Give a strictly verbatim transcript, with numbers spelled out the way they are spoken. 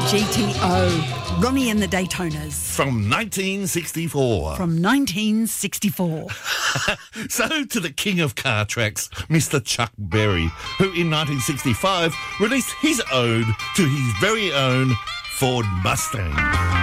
G T O, Ronnie and the Daytonas. From nineteen sixty-four. From nineteen sixty-four. So to the king of car tracks, Mister Chuck Berry, who in nineteen sixty-five released his ode to his very own Ford Mustang.